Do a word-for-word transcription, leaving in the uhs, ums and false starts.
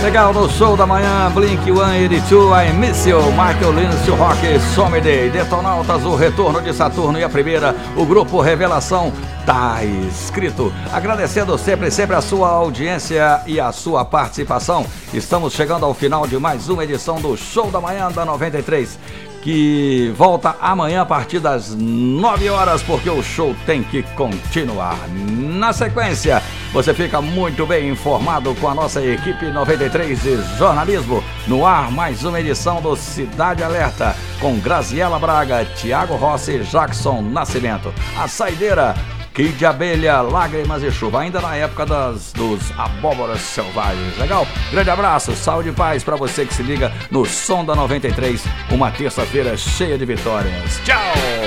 Legal, no show da manhã, Blink cento e oitenta e dois, I Miss You, Michael Lindsay Rock, Someday, Detonautas, o retorno de Saturno e a primeira, o grupo Revelação, tá escrito. Agradecendo sempre, sempre a sua audiência e a sua participação. Estamos chegando ao final de mais uma edição do Show da Manhã da noventa e três, que volta amanhã a partir das nove horas, porque o show tem que continuar. Na sequência, você fica muito bem informado com a nossa equipe noventa e três de jornalismo. No ar, mais uma edição do Cidade Alerta, com Graziela Braga, Tiago Rossi e Jackson Nascimento. A saideira, Kid Abelha, Lágrimas e Chuva, ainda na época das, dos abóboras selvagens. Legal? Grande abraço, saúde e paz para você que se liga no Som da noventa e três, uma terça-feira cheia de vitórias. Tchau!